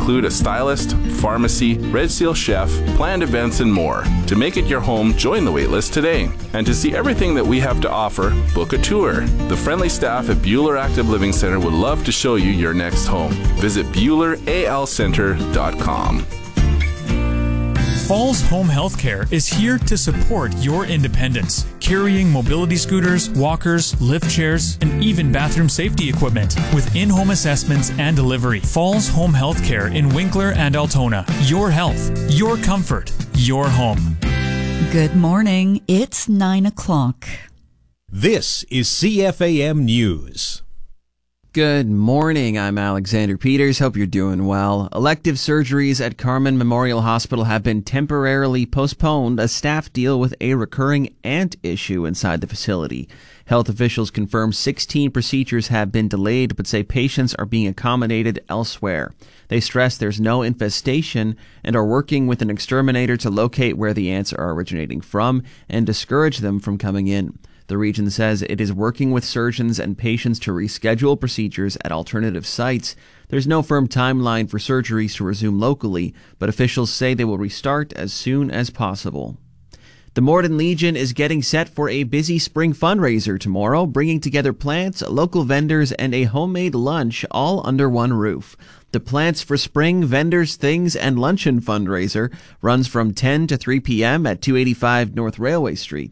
include a stylist, pharmacy, Red Seal chef, planned events, and more. To make it your home, join the waitlist today. And to see everything that we have to offer, book a tour. The friendly staff at Bueller Active Living Center would love to show you your next home. Visit BuellerALCenter.com. Falls Home Healthcare is here to support your independence, carrying mobility scooters, walkers, lift chairs, and even bathroom safety equipment with in-home assessments and delivery. Falls Home Healthcare in Winkler and Altona. Your health, your comfort, your home. Good morning. It's 9 o'clock. This is CFAM News. Good morning. I'm Alexander Peters. Hope you're doing well. Elective surgeries at Carman Memorial Hospital have been temporarily postponed as staff deal with a recurring ant issue inside the facility. Health officials confirm 16 procedures have been delayed, but say patients are being accommodated elsewhere. They stress there's no infestation and are working with an exterminator to locate where the ants are originating from and discourage them from coming in. The region says it is working with surgeons and patients to reschedule procedures at alternative sites. There's no firm timeline for surgeries to resume locally, but officials say they will restart as soon as possible. The Morden Legion is getting set for a busy spring fundraiser tomorrow, bringing together plants, local vendors, and a homemade lunch all under one roof. The Plants for Spring Vendors, Things, and Luncheon fundraiser runs from 10 to 3 p.m. at 285 North Railway Street.